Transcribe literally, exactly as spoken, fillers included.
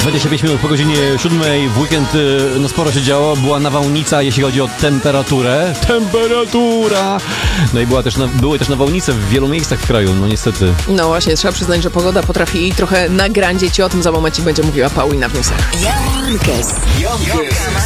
dwadzieścia pięć minut po godzinie siódmej. W weekend no sporo się działo. Była nawałnica, jeśli chodzi o temperaturę. Temperatura! No i była też, były też nawałnice w wielu miejscach w kraju, no niestety. No właśnie, trzeba przyznać, że pogoda potrafi trochę nagrandzić i o tym za momencik będzie mówiła Paulina w newsach. Jan Kes.